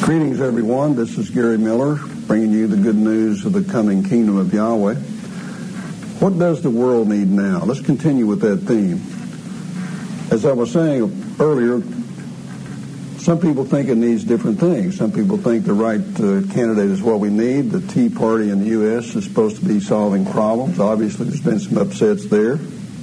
Greetings, everyone. This is Gary Miller, bringing you the good news of the coming kingdom of Yahweh. What does the world need now? Let's continue with that theme. As I was saying earlier, some people think it needs different things. Some people think the right candidate is what we need. The Tea Party in the U.S. is supposed to be solving problems. Obviously, there's been some upsets there.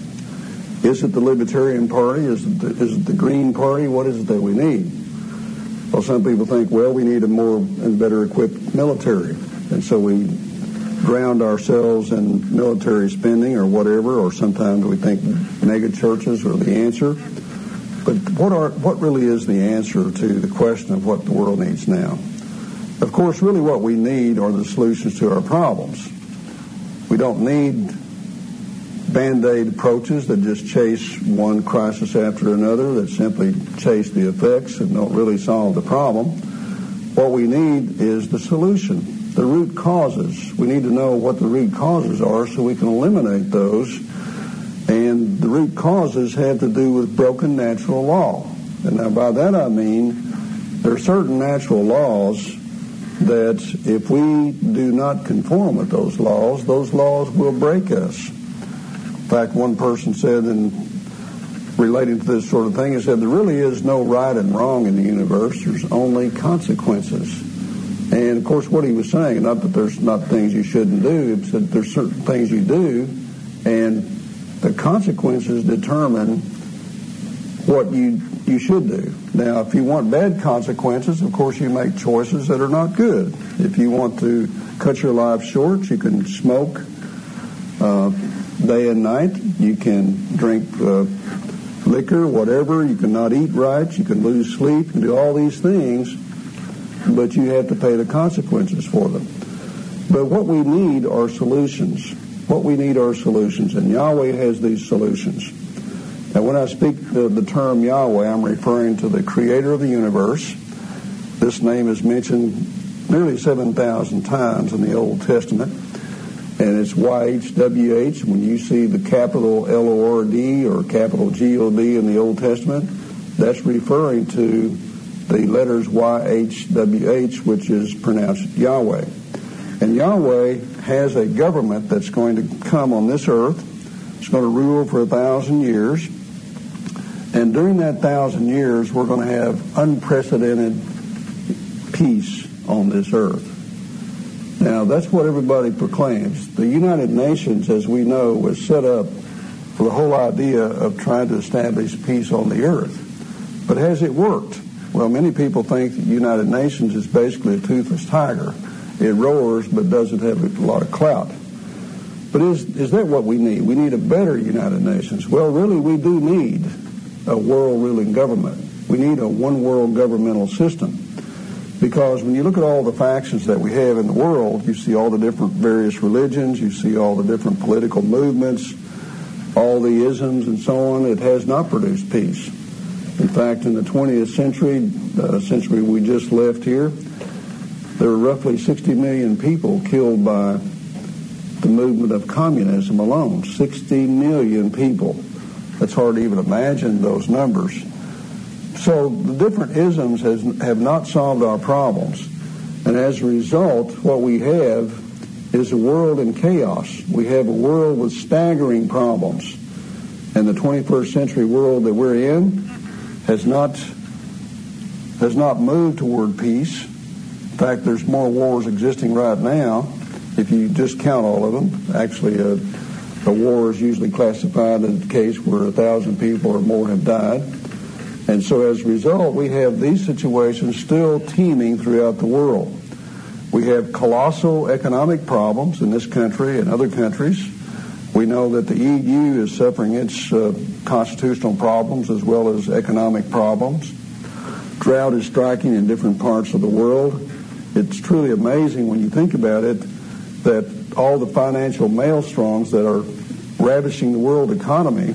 Is it the Libertarian Party? Is it the Green Party? What is it that we need? Well, some people think, well, we need a more and better equipped military. And so we drowned ourselves in military spending or whatever, or sometimes we think mega churches are the answer. But what really is the answer to the question of what the world needs now? Of course, really what we need are the solutions to our problems. We don't need Band-Aid approaches that just chase one crisis after another, that simply chase the effects and don't really solve the problem. What we need is the solution, the root causes. We need to know what the root causes are so we can eliminate those. And the root causes have to do with broken natural law. And now by that I mean there are certain natural laws that if we do not conform with those laws will break us. In fact, one person said, in relating to this sort of thing, he said, there really is no right and wrong in the universe. There's only consequences. And, of course, what he was saying, not that there's not things you shouldn't do, he said there's certain things you do, and the consequences determine what you should do. Now, if you want bad consequences, of course, you make choices that are not good. If you want to cut your life short, you can smoke day and night. You can drink liquor, whatever. You cannot eat right. You can lose sleep. You can do all these things, but you have to pay the consequences for them. But what we need are solutions. What we need are solutions, and Yahweh has these solutions. Now, when I speak the term Yahweh, I'm referring to the Creator of the universe. This name is mentioned nearly 7,000 times in the Old Testament. And it's YHWH. When you see the capital L-O-R-D or capital G-O-D in the Old Testament, that's referring to the letters YHWH, which is pronounced Yahweh. And Yahweh has a government that's going to come on this earth. It's going to rule for 1,000 years. And during that 1,000 years, we're going to have unprecedented peace on this earth. Now, that's what everybody proclaims. The United Nations, as we know, was set up for the whole idea of trying to establish peace on the earth. But has it worked? Well, many people think the United Nations is basically a toothless tiger. It roars but doesn't have a lot of clout. But is that what we need? We need a better United Nations. Well, really, we do need a world-ruling government. We need a one-world governmental system. Because when you look at all the factions that we have in the world, you see all the different various religions, you see all the different political movements, all the isms and so on, it has not produced peace. In fact, in the 20th century, the century we just left here, there were roughly 60 million people killed by the movement of communism alone. 60 million people. It's hard to even imagine those numbers. So the different isms have not solved our problems. And as a result, what we have is a world in chaos. We have a world with staggering problems. And the 21st century world that we're in has not moved toward peace. In fact, there's more wars existing right now, if you just count all of them. Actually, a war is usually classified as a case where 1,000 people or more have died. And so as a result, we have these situations still teeming throughout the world. We have colossal economic problems in this country and other countries. We know that the EU is suffering its constitutional problems as well as economic problems. Drought is striking in different parts of the world. It's truly amazing when you think about it that all the financial maelstroms that are ravishing the world economy,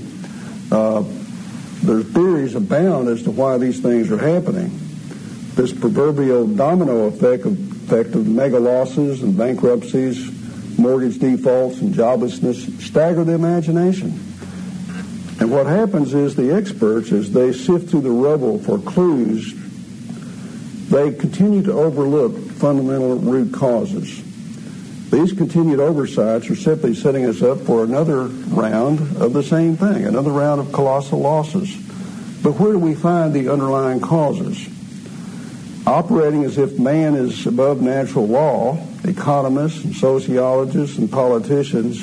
there's theories abound as to why these things are happening. This proverbial domino effect of mega losses and bankruptcies, mortgage defaults and joblessness stagger the imagination. And what happens is the experts, as they sift through the rubble for clues, they continue to overlook fundamental root causes. These continued oversights are simply setting us up for another round of the same thing, another round of colossal losses. But where do we find the underlying causes? Operating as if man is above natural law, economists and sociologists and politicians,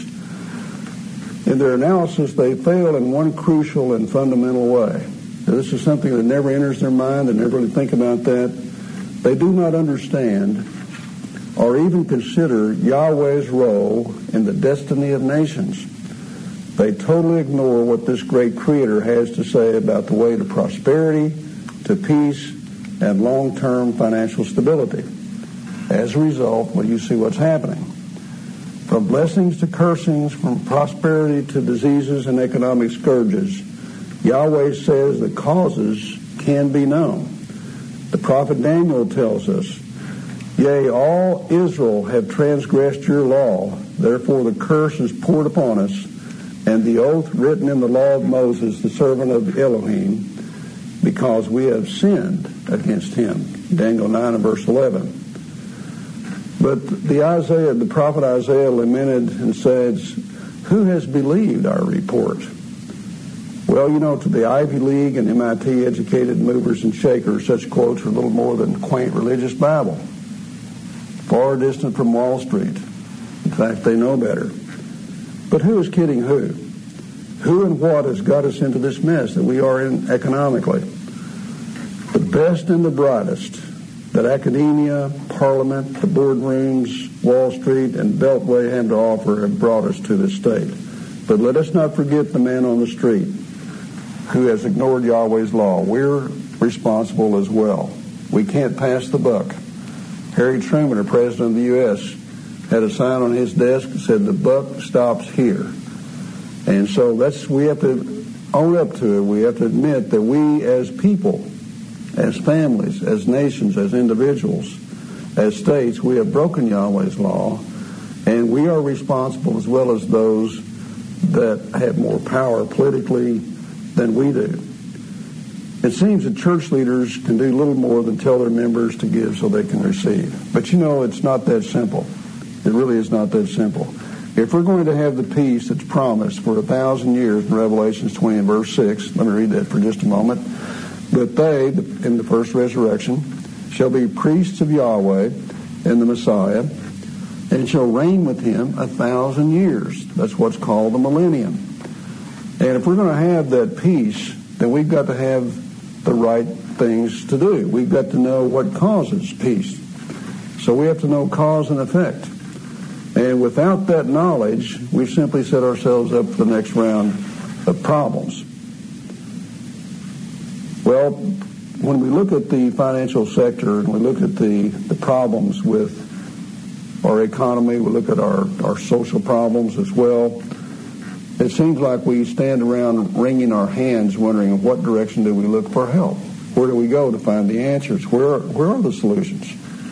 in their analysis, they fail in one crucial and fundamental way. Now, this is something that never enters their mind. They never really think about that. They do not understand or even consider Yahweh's role in the destiny of nations. They totally ignore what this great Creator has to say about the way to prosperity, to peace, and long-term financial stability. As a result, well, you see what's happening. From blessings to cursings, from prosperity to diseases and economic scourges, Yahweh says the causes can be known. The prophet Daniel tells us, "Yea, all Israel have transgressed your law, therefore the curse is poured upon us, and the oath written in the law of Moses, the servant of Elohim, because we have sinned against him." Daniel 9 and verse 11. But the prophet Isaiah lamented and says, "Who has believed our report?" Well, to the Ivy League and MIT educated movers and shakers, such quotes are little more than quaint religious babble, far distant from Wall Street. In fact, they know better. But who is kidding who? Who and what has got us into this mess that we are in economically? The best and the brightest that academia, parliament, the boardrooms, Wall Street, and Beltway have to offer have brought us to this state. But let us not forget the man on the street who has ignored Yahweh's law. We're responsible as well. We can't pass the buck. Harry Truman, the president of the U.S., had a sign on his desk that said, "The buck stops here." And so we have to own up to it. We have to admit that we as people, as families, as nations, as individuals, as states, we have broken Yahweh's law, and we are responsible as well as those that have more power politically than we do. It seems that church leaders can do little more than tell their members to give so they can receive. But it's not that simple. It really is not that simple. If we're going to have the peace that's promised for 1,000 years in Revelation 20 and verse 6, let me read that for just a moment. "But they," in the first resurrection, "shall be priests of Yahweh and the Messiah, and shall reign with him 1,000 years. That's what's called the millennium. And if we're going to have that peace, then we've got to have the right things to do. We've got to know what causes peace. So we have to know cause and effect. And without that knowledge, we've simply set ourselves up for the next round of problems. Well, when we look at the financial sector and we look at the problems with our economy, we look at our social problems as well, it seems like we stand around wringing our hands wondering in what direction do we look for help? Where do we go to find the answers? Where are the solutions?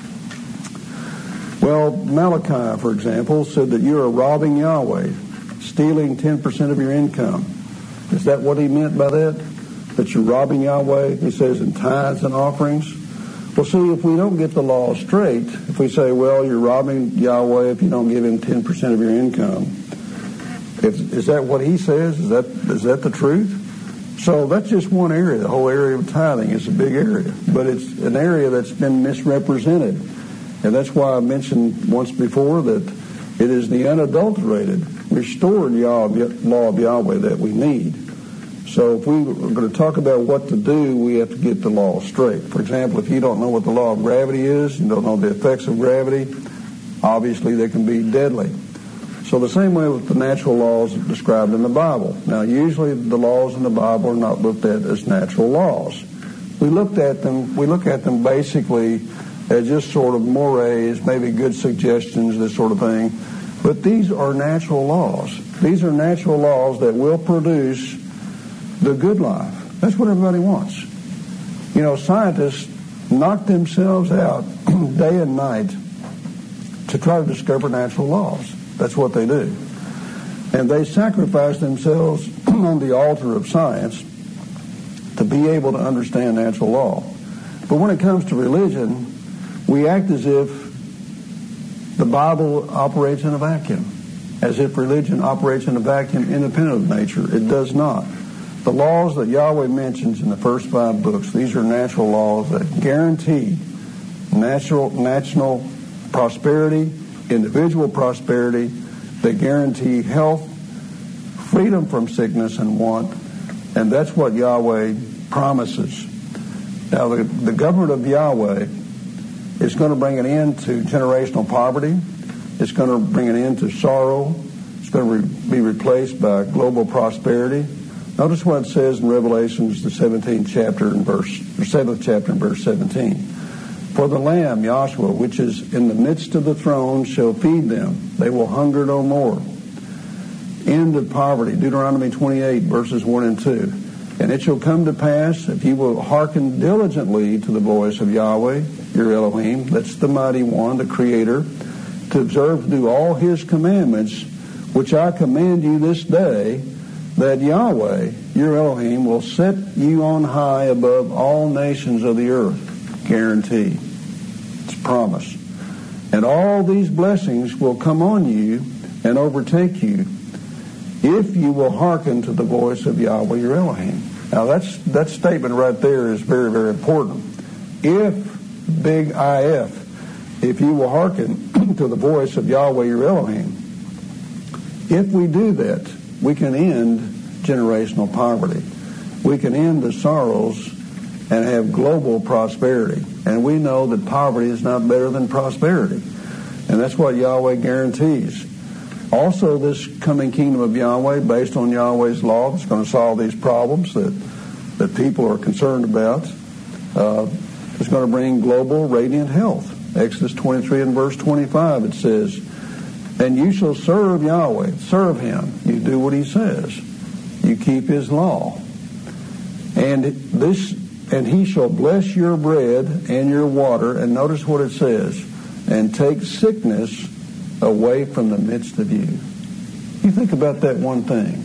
Well, Malachi, for example, said that you are robbing Yahweh, stealing 10% of your income. Is that what he meant by that? That you're robbing Yahweh, he says, in tithes and offerings? Well, see, if we don't get the law straight, if we say, well, you're robbing Yahweh if you don't give him 10% of your income, is that what he says? Is that the truth? So that's just one area. The whole area of tithing is a big area. But it's an area that's been misrepresented. And that's why I mentioned once before that it is the unadulterated, restored law of Yahweh that we need. So if we are going to talk about what to do, we have to get the law straight. For example, if you don't know what the law of gravity is, you don't know the effects of gravity, obviously they can be deadly. So the same way with the natural laws described in the Bible. Now, usually the laws in the Bible are not looked at as natural laws. We look at them basically as just sort of mores, maybe good suggestions, this sort of thing. But these are natural laws. These are natural laws that will produce the good life. That's what everybody wants. Scientists knock themselves out day and night to try to discover natural laws. That's what they do. And they sacrifice themselves on the altar of science to be able to understand natural law. But when it comes to religion, we act as if the Bible operates in a vacuum, as if religion operates in a vacuum independent of nature. It does not. The laws that Yahweh mentions in the first 5 books, these are natural laws that guarantee national prosperity, individual prosperity, that guarantee health, freedom from sickness and want, and that's what Yahweh promises. Now, the government of Yahweh is going to bring an end to generational poverty. It's going to bring an end to sorrow. It's going to be replaced by global prosperity. Notice what it says in Revelations, the 7th chapter and verse 17. For the Lamb, Yahshua, which is in the midst of the throne, shall feed them. They will hunger no more. End of poverty, Deuteronomy 28, verses 1 and 2. And it shall come to pass, if you will hearken diligently to the voice of Yahweh, your Elohim, that's the mighty one, the Creator, to observe to do all His commandments, which I command you this day, that Yahweh, your Elohim, will set you on high above all nations of the earth. Guarantee. It's a promise. And all these blessings will come on you and overtake you if you will hearken to the voice of Yahweh your Elohim. Now that statement right there is very, very important. If, big IF, if you will hearken to the voice of Yahweh your Elohim, if we do that, we can end generational poverty. We can end the sorrows and have global prosperity. And we know that poverty is not better than prosperity. And that's what Yahweh guarantees. Also, this coming kingdom of Yahweh, based on Yahweh's law, is going to solve these problems that people are concerned about. It's going to bring global radiant health. Exodus 23 and verse 25, it says, and you shall serve Yahweh. Serve Him. You do what He says. You keep His law. And He shall bless your bread and your water. And notice what it says. And take sickness away from the midst of you. You think about that one thing.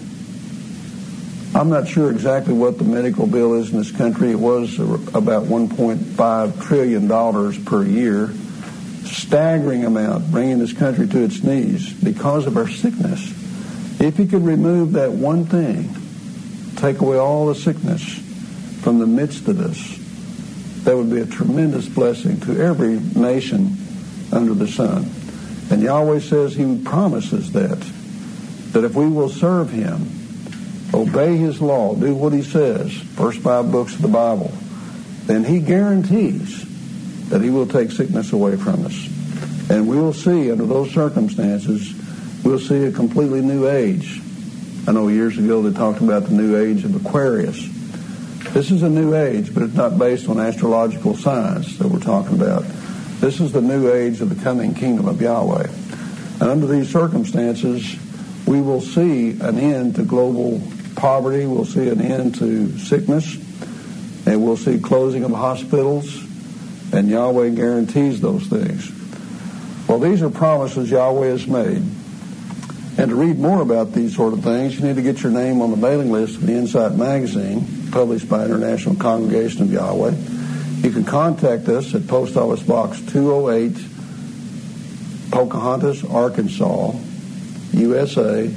I'm not sure exactly what the medical bill is in this country. It was about $1.5 trillion per year. Staggering amount, bringing this country to its knees because of our sickness. If He could remove that one thing, take away all the sickness from the midst of us, that would be a tremendous blessing to every nation under the sun. And Yahweh says He promises that if we will serve Him, obey His law, do what He says, first 5 books of the Bible, then He guarantees that He will take sickness away from us. And we will see, under those circumstances, we'll see a completely new age. I know years ago they talked about the new age of Aquarius. This is a new age, but it's not based on astrological science that we're talking about. This is the new age of the coming kingdom of Yahweh. And under these circumstances, we will see an end to global poverty. We'll see an end to sickness. And we'll see closing of hospitals. And Yahweh guarantees those things. Well, these are promises Yahweh has made. And to read more about these sort of things, you need to get your name on the mailing list of the Insight magazine, published by International Congregation of Yahweh. You can contact us at Post Office Box 208, Pocahontas, Arkansas, USA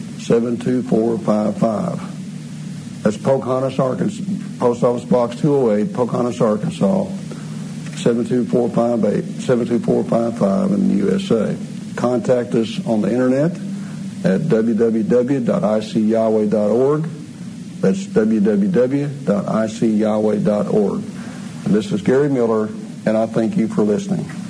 72455. That's Pocahontas, Arkansas, Post Office Box 208, Pocahontas, Arkansas 72455 in the USA. Contact us on the internet at www.icyahweh.org. That's www.icyahweh.org. And this is Gary Miller, and I thank you for listening.